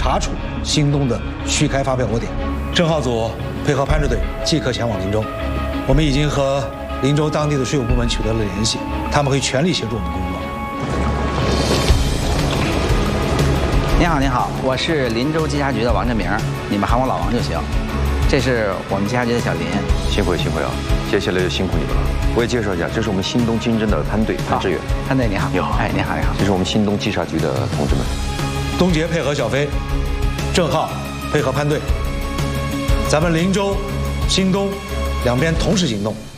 查处新东的虚开发票窝点。郑浩组配合攀枝队即刻前往林州，我们已经和林州当地的税务部门取得了联系，他们会全力协助我们工作。 您好，您好，我是林州稽查局的王振明，你们喊我老王就行。这是我们稽查局的小林， 辛苦啊！接下来就辛苦你们了。我也介绍一下，这是我们新东经侦的潘队潘志远。 潘队你好， 你好， 哎，你好，你好。 这是我们新东稽查局的同志们。 东杰配合小飞，郑浩配合潘队，咱们林州、新东两边同时行动。